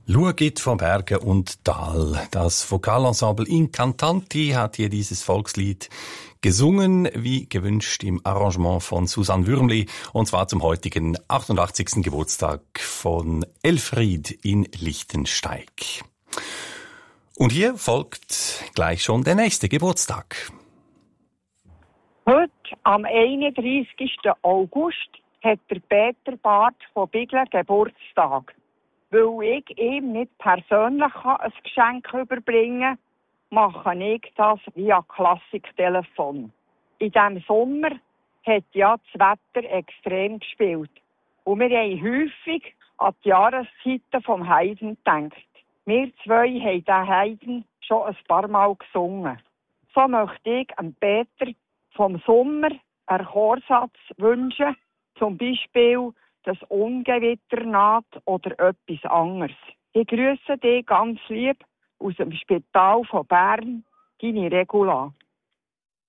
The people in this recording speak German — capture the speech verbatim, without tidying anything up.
Luagit von Berge und Tal. Das Vokalensemble Incantanti hat hier dieses Volkslied gesungen, wie gewünscht im Arrangement von Susanne Würmli, und zwar zum heutigen achtundachtzigsten Geburtstag von Elfried in Lichtensteig. Und hier folgt gleich schon der nächste Geburtstag. Heute, am einunddreißigsten August, hat der Peter Barth von Biglen Geburtstag. Weil ich ihm nicht persönlich ein Geschenk überbringen kann, mache ich das via Klassiktelefon. In diesem Sommer hat ja das Wetter extrem gespielt. Und wir haben häufig an die Jahreszeiten vom Haydn gedacht. Wir zwei haben den Haydn schon ein paar Mal gesungen. So möchte ich dem Peter vom Sommer einen Chorsatz wünschen, zum Beispiel das Ungewitter naht oder etwas anderes. Ich grüße dich ganz lieb aus dem Spital von Bern, deine Regula.